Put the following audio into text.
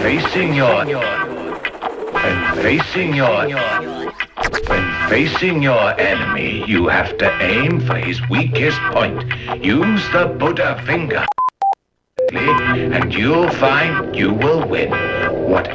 facing your when facing your enemy, you have to aim for his weakest point. Use the Buddha finger, and you'll find you will win. Whatever